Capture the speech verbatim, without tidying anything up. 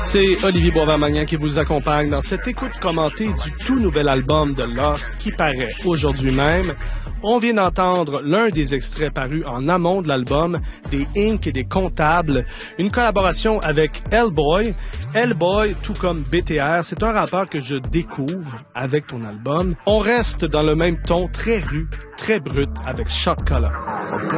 C'est Olivier Boisvert-Magnan qui vous accompagne dans cette écoute commentée du tout nouvel album de Lost qui paraît aujourd'hui même. On vient d'entendre l'un des extraits parus en amont de l'album, des Inc et des Comptables, une collaboration avec Hellboy. Hellboy, tout comme B T R, c'est un rappeur que je découvre avec ton album. On reste dans le même ton très rude, très brut avec Shot Caller.